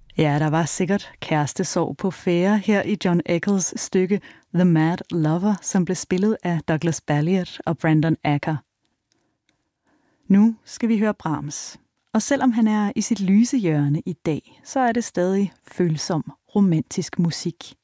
Ja, der var sikkert kærestesorg på færde her i John Eccles stykke The Mad Lover, som blev spillet af Douglas Balliet og Brandon Acker. Nu skal vi høre Brahms. Og selvom han er i sit lyse hjørne i dag, så er det stadig følsom, romantisk musik.